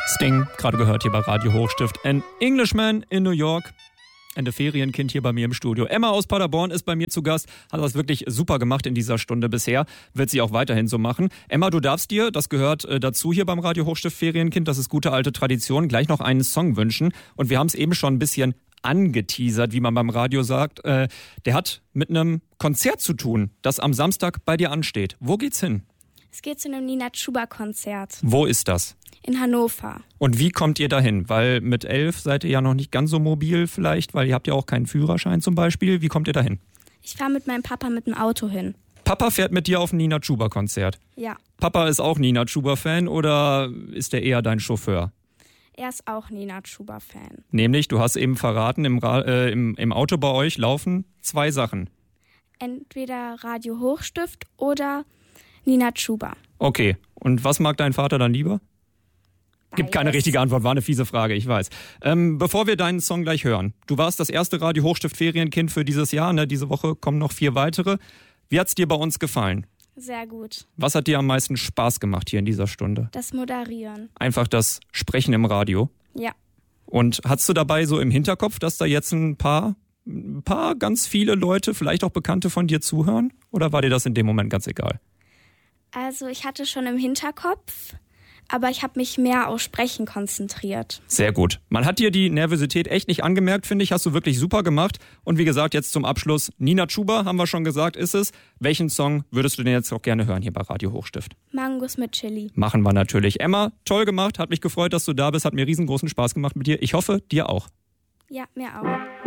Sting, gerade gehört hier bei Radio Hochstift. An Englishman in New York. Ein Ferienkind hier bei mir im Studio. Emma aus Paderborn ist bei mir zu Gast. Hat das wirklich super gemacht in dieser Stunde bisher. Wird sie auch weiterhin so machen. Emma, du darfst dir, das gehört dazu hier beim Radio Hochstift Ferienkind, das ist gute alte Tradition, gleich noch einen Song wünschen. Und wir haben es eben schon ein bisschen angeteasert, wie man beim Radio sagt. Der hat mit einem Konzert zu tun, das am Samstag bei dir ansteht. Wo geht's hin? Es geht zu einem Nina Chuba-Konzert. Wo ist das? In Hannover. Und wie kommt ihr dahin? Weil mit 11 seid ihr ja noch nicht ganz so mobil vielleicht, weil ihr habt ja auch keinen Führerschein zum Beispiel. Wie kommt ihr dahin? Ich fahre mit meinem Papa mit dem Auto hin. Papa fährt mit dir auf ein Nina Chuba-Konzert? Ja. Papa ist auch Nina Chuba-Fan oder ist er eher dein Chauffeur? Er ist auch Nina Chuba-Fan. Nämlich, du hast eben verraten, im Auto bei euch laufen 2 Sachen. Entweder Radio Hochstift oder Nina Chuba. Okay, und was mag dein Vater dann lieber? Gibt keine richtige Antwort, war eine fiese Frage, ich weiß. Bevor wir deinen Song gleich hören, du warst das erste Radio Hochstift Ferienkind für dieses Jahr, ne? Diese Woche kommen noch 4 weitere. Wie hat's dir bei uns gefallen? Sehr gut. Was hat dir am meisten Spaß gemacht hier in dieser Stunde? Das Moderieren. Einfach das Sprechen im Radio? Ja. Und hast du dabei so im Hinterkopf, dass da jetzt ein paar ganz viele Leute, vielleicht auch Bekannte von dir zuhören? Oder war dir das in dem Moment ganz egal? Also ich hatte schon im Hinterkopf, aber ich habe mich mehr auf Sprechen konzentriert. Sehr gut. Man hat dir die Nervosität echt nicht angemerkt, finde ich. Hast du wirklich super gemacht. Und wie gesagt, jetzt zum Abschluss, Nina Chuba, haben wir schon gesagt, ist es. Welchen Song würdest du denn jetzt auch gerne hören hier bei Radio Hochstift? Mangos mit Chili. Machen wir natürlich. Emma, toll gemacht. Hat mich gefreut, dass du da bist. Hat mir riesengroßen Spaß gemacht mit dir. Ich hoffe, dir auch. Ja, mir auch.